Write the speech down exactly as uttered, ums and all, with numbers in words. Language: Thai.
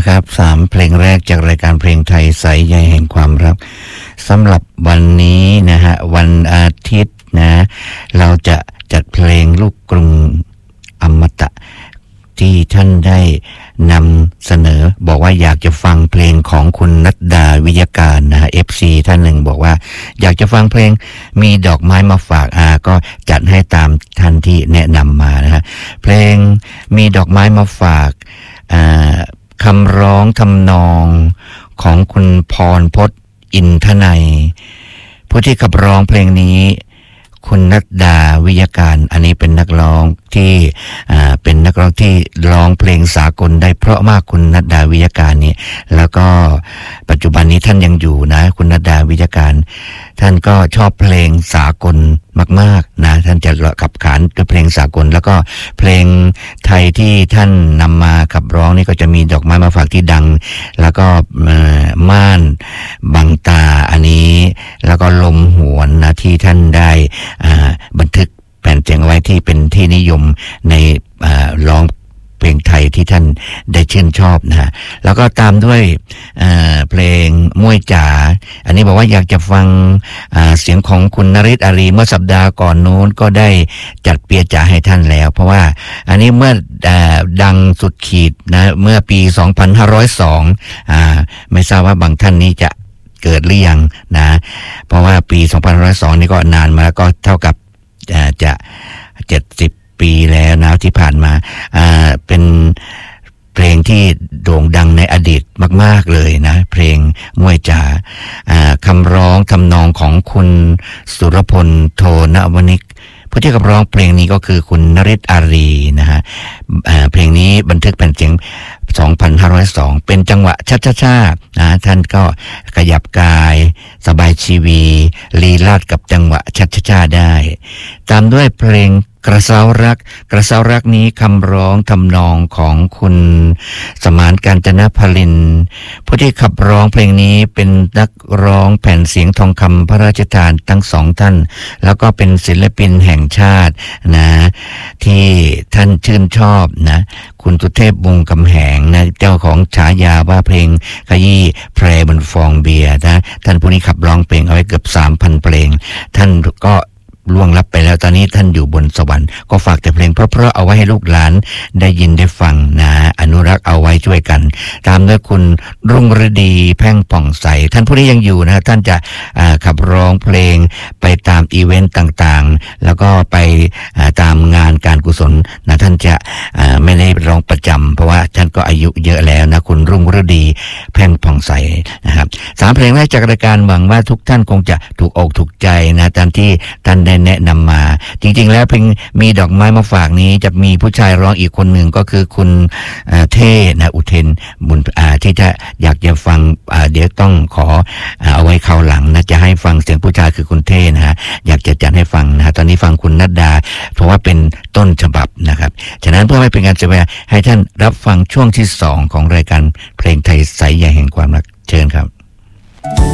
นะครับสามเพลงแรกจากรายการเพลงไทยสายใยแห่งความรักสำหรับวันนี้นะฮะวันอาทิตย์นะเราจะจัดเพลงลูกกรุงอมตะที่ท่านได้นำเสนอบอกว่าอยากจะฟังเพลงของคุณนัดดาวิยการนะฮะ เอฟ ซี ท่านหนึ่งบอกว่าอยากจะฟังเพลงมีดอกไม้มาฝากอาก็จัดให้ตามท่านที่แนะนำมานะฮะเพลงมีดอกไม้มาฝากอ่าคำร้องทำนองของคุณพรพจน์อินทนัยผู้ที่ขับร้องเพลงนี้คุณนัดดาวิยการอันนี้เป็นนักร้องที่อ่าเป็นนักร้องที่ร้องเพลงสากลได้เพราะมากคุณนัดดาวิยการนี่แล้วก็ปัจจุบันนี้ท่านยังอยู่นะคุณนัดดาวิยการท่านก็ชอบเพลงสากลมากๆนะท่านจะขับขานด้วยเพลงสากลแล้วก็เพลงไทยที่ท่านนำมาขับร้องนี่ก็จะมีดอกไม้มาฝากที่ดังแล้วก็ม่านบังตาอันนี้แล้วก็ลมหวนนะที่ท่านได้บันทึกแผ่นเสียงไว้ที่เป็นที่นิยมในร้องเพลงไทยที่ท่านได้ชื่นชอบนะฮะแล้วก็ตามด้วยเพลงมวยจ๋าอันนี้บอกว่าอยากจะฟังเสียงของคุณนฤทธิ์อารีเมื่อสัปดาห์ก่อนนู้นก็ได้จัดเปียจ๋าให้ท่านแล้วเพราะว่าอันนี้เมื่อดังสุดขีดนะเมื่อปีสองพันห้าร้อยสองอ่าไม่ทราบว่าบางท่านนี้จะเกิดหรือยังนะเพราะว่าปีสองพันห้าร้อยสองนี่ก็นานมาแล้วก็เท่ากับจะเจ็ดสิบปีแล้วนะที่ผ่านมาอ่าเป็นเพลงที่โด่งดังในอดีตมากๆเลยนะเพลงมวยจ๋าอ่าคำร้องทำนองของคุณสุรพลโทนวนิกผู้ที่ขับร้องเพลงนี้ก็คือคุณนฤทธิ์อารีนะฮะเพลงนี้บันทึกแผ่นเสียงสองพันห้าร้อยสองเป็นจังหวะช้าๆนะท่านก็ขยับกายสบายชีวีลีลาดกับจังหวะช้าๆได้ตามด้วยเพลงกระเซ้ารักกระเซ้ารักนี้คำร้องทำนองของคุณสมานกาญจนพลินผู้ที่ขับร้องเพลงนี้เป็นนักร้องแผ่นเสียงทองคำพระราชทานทั้งสองท่านแล้วก็เป็นศิลปินแห่งชาตินะที่ท่านชื่นชอบนะคุณสุเทพวงศ์กำแหงนะเจ้าของฉายาว่าเพลงขยี้แพรบนฟองเบียร์นะท่านผู้นี้ขับร้องเพลงเอาไว้เกือบ สามพัน เพลงท่านก็ล่วงลับไปแล้วตอนนี้ท่านอยู่บนสวรรค์ก็ฝากแต่เพลงเพราะๆเอาไว้ให้ลูกหลานได้ยินได้ฟังนะอนุรักษ์เอาไว้ช่วยกันตามด้วยคุณรุ่งฤดีแพ่งผ่องใสท่านผู้นี้ยังอยู่นะท่านจะขับร้องเพลงไปตามอีเวนต์ต่างๆแล้วก็ไปตามงานการกุศลนะท่านจะไม่ได้ร้องประจำเพราะว่าท่านก็อายุเยอะแล้วนะคุณรุ่งฤดีแพ่งผ่องใสนะครับสามเพลงแรกจากรายการหวังว่าทุกท่านคงจะถูกอกถูกใจนะตามที่ท่านได้แนะนำมาจริงๆแล้วเพลงมีดอกไม้มาฝากนี้จะมีผู้ชายร้องอีกคนหนึ่งก็คือคุณเท่นะอุเทนบุญอาที่จะอยากจะฟังเดี๋ยวต้องขอเอาไว้คราวหลังนะจะให้ฟังเสียงผู้ชายคือคุณเท่นะฮะอยากจะจัดให้ฟังนะตอนนี้ฟังคุณนัดดาเพราะว่าเป็นต้นฉบับนะครับฉะนั้นเพื่อไม่เป็นการเสียเวลาให้ท่านรับฟังช่วงที่สองของรายการเพลงไทยสายใยแห่งความรักเชิญครับ